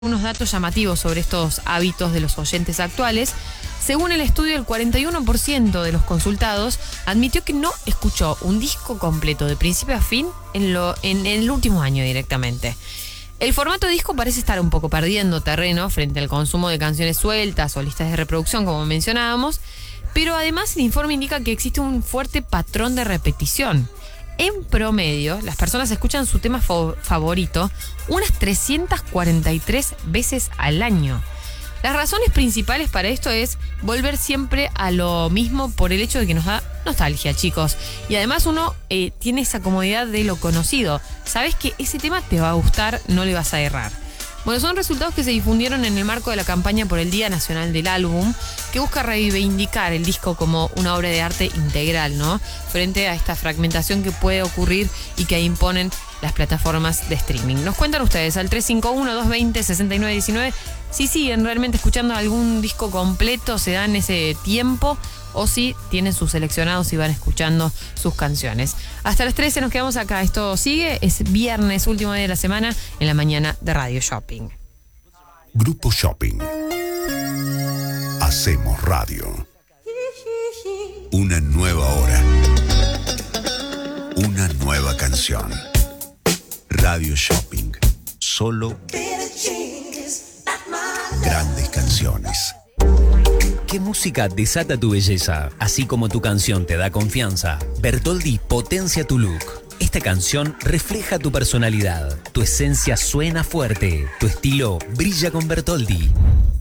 Unos datos llamativos sobre estos hábitos de los oyentes actuales. Según el estudio, el 41% de los consultados admitió que no escuchó un disco completo de principio a fin en el último año directamente. El formato disco parece estar un poco perdiendo terreno frente al consumo de canciones sueltas o listas de reproducción, como mencionábamos, pero además el informe indica que existe un fuerte patrón de repetición. En promedio, las personas escuchan su tema favorito unas 343 veces al año. Las razones principales para esto es volver siempre a lo mismo por el hecho de que nos da nostalgia, chicos. Y además uno tiene esa comodidad de lo conocido. Sabes que ese tema te va a gustar, no le vas a errar. Bueno, son resultados que se difundieron en el marco de la campaña por el Día Nacional del Álbum, que busca reivindicar el disco como una obra de arte integral, ¿no? Frente a esta fragmentación que puede ocurrir y que imponen las plataformas de streaming. Nos cuentan ustedes al 351-220-6919 si siguen realmente escuchando algún disco completo, se dan ese tiempo, o si tienen sus seleccionados y van escuchando sus canciones. Hasta las 13 nos quedamos acá. Esto sigue, es viernes, último día de la semana, en la mañana de Radio Shopping. Grupo Shopping. Hacemos radio. Una nueva hora. Una nueva canción. Radio Shopping. Solo grandes canciones. ¿Qué música desata tu belleza? Así como tu canción te da confianza, Bertoldi potencia tu look. Esta canción refleja tu personalidad. Tu esencia suena fuerte. Tu estilo brilla con Bertoldi.